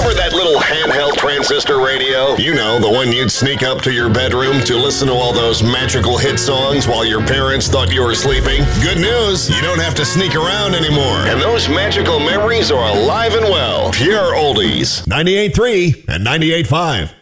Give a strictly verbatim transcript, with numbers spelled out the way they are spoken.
Remember that little handheld transistor radio? You know, the one you'd sneak up to your bedroom to listen to all those magical hit songs while your parents thought you were sleeping? Good news, you don't have to sneak around anymore. And those magical memories are alive and well. Pure oldies. ninety-eight point three and ninety-eight point five.